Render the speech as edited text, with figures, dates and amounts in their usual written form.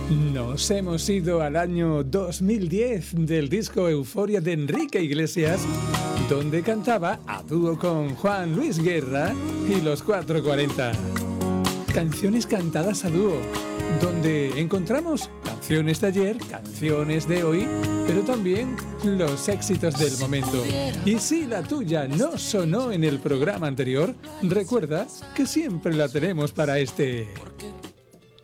Nos hemos ido al año 2010 del disco Euforia de Enrique Iglesias, donde cantaba a dúo con Juan Luis Guerra y los 440. Canciones cantadas a dúo, donde encontramos canciones de ayer, canciones de hoy, pero también los éxitos del momento. Y si la tuya no sonó en el programa anterior, recuerda que siempre la tenemos para este.